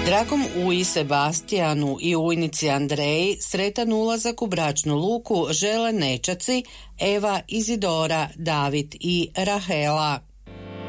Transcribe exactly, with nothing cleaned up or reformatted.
Dragom Uji Sebastijanu i ujnici Andreji sretan ulazak u bračnu luku žele nećaci Eva, Izidora, David i Rahela.